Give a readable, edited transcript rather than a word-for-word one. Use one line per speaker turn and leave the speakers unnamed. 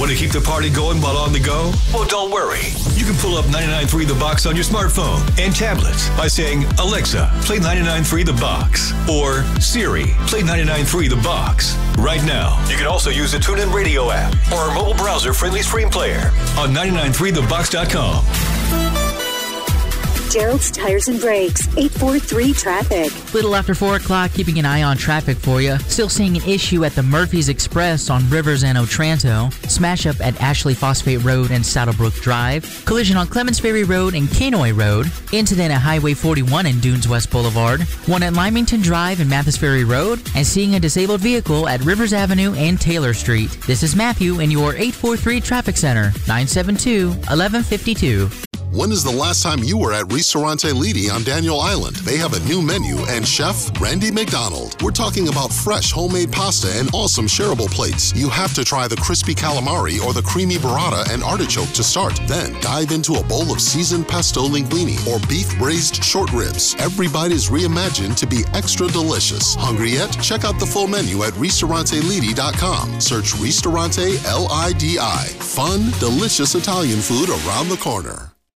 Want to keep the party going while on the go? Well, don't worry. You can pull up 99.3 The Box on your smartphone and tablets by saying, Alexa, play 99.3 The Box. Or Siri, play 99.3 The Box. Right now, you can also use the TuneIn Radio app or our mobile browser-friendly stream player on 993thebox.com.
Gerald's Tires and Brakes, 843 traffic.
Little after 4 o'clock, keeping an eye on traffic for you. Still seeing an issue at the Murphy's Express on Rivers and Otranto. Smash up at Ashley Phosphate Road and Saddlebrook Drive. Collision on Clements Ferry Road and Canoy Road. Incident at Highway 41 and Dunes West Boulevard. One at Lymington Drive and Mathis Ferry Road. And seeing a disabled vehicle at Rivers Avenue and Taylor Street. This is Matthew in your 843 Traffic Center, 972-1152.
When is the last time you were at Ristorante Lidi on Daniel Island? They have a new menu and Chef Randy McDonald. We're talking about fresh homemade pasta and awesome shareable plates. You have to try the crispy calamari or the creamy burrata and artichoke to start. Then dive into a bowl of seasoned pesto linguine or beef braised short ribs. Every bite is reimagined to be extra delicious. Hungry yet? Check out the full menu at RistoranteLidi.com. Search Ristorante Lidi. Fun, delicious Italian food around the corner.